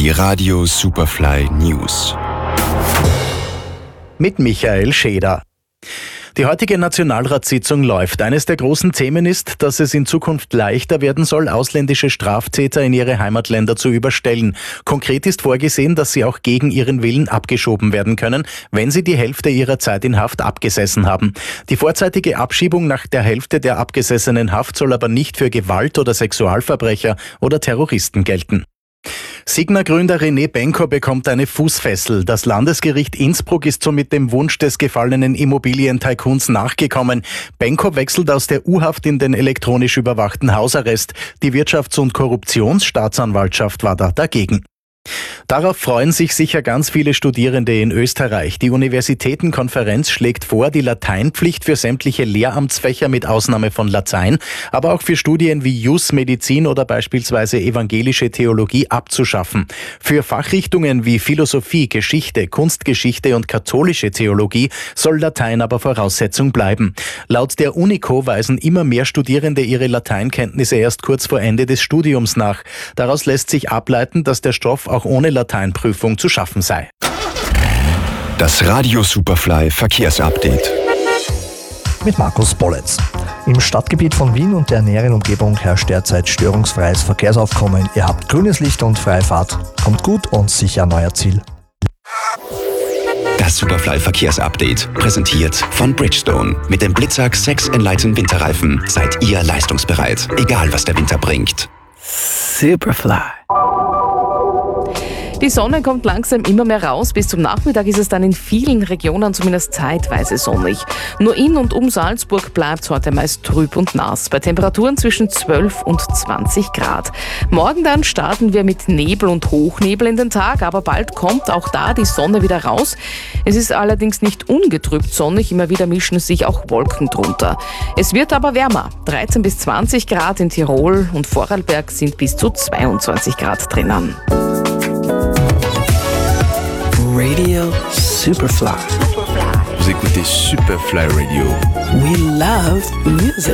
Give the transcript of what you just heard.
Die Radio Superfly News. Mit Michael Scheder. Die heutige Nationalratssitzung läuft. Eines der großen Themen ist, dass es in Zukunft leichter werden soll, ausländische Straftäter in ihre Heimatländer zu überstellen. Konkret ist vorgesehen, dass sie auch gegen ihren Willen abgeschoben werden können, wenn sie die Hälfte ihrer Zeit in Haft abgesessen haben. Die vorzeitige Abschiebung nach der Hälfte der abgesessenen Haft soll aber nicht für Gewalt- oder Sexualverbrecher oder Terroristen gelten. Signa-Gründer René Benko bekommt eine Fußfessel. Das Landesgericht Innsbruck ist somit dem Wunsch des gefallenen Immobilientycoons nachgekommen. Benko wechselt aus der U-Haft in den elektronisch überwachten Hausarrest. Die Wirtschafts- und Korruptionsstaatsanwaltschaft war da dagegen. Darauf freuen sich sicher ganz viele Studierende in Österreich. Die Universitätenkonferenz schlägt vor, die Lateinpflicht für sämtliche Lehramtsfächer mit Ausnahme von Latein, aber auch für Studien wie Jus, Medizin oder beispielsweise evangelische Theologie abzuschaffen. Für Fachrichtungen wie Philosophie, Geschichte, Kunstgeschichte und katholische Theologie soll Latein aber Voraussetzung bleiben. Laut der Unico weisen immer mehr Studierende ihre Lateinkenntnisse erst kurz vor Ende des Studiums nach. Daraus lässt sich ableiten, dass der Stoff auch ohne Lateinprüfung zu schaffen sei. Das Radio Superfly Verkehrsupdate. Mit Markus Bolletz. Im Stadtgebiet von Wien und der näheren Umgebung herrscht derzeit störungsfreies Verkehrsaufkommen. Ihr habt grünes Licht und freie Fahrt. Kommt gut und sicher an euer Ziel. Das Superfly Verkehrsupdate, präsentiert von Bridgestone. Mit dem Blitzak 6 Enlighten Winterreifen seid ihr leistungsbereit, egal was der Winter bringt. Superfly. Die Sonne kommt langsam immer mehr raus. Bis zum Nachmittag ist es dann in vielen Regionen zumindest zeitweise sonnig. Nur in und um Salzburg bleibt es heute meist trüb und nass, bei Temperaturen zwischen 12 und 20 Grad. Morgen dann starten wir mit Nebel und Hochnebel in den Tag, aber bald kommt auch da die Sonne wieder raus. Es ist allerdings nicht ungetrübt sonnig, immer wieder mischen sich auch Wolken drunter. Es wird aber wärmer. 13 bis 20 Grad in Tirol und Vorarlberg sind bis zu 22 Grad drinnen. Radio Superfly. Vous écoutez Superfly Radio. We love music.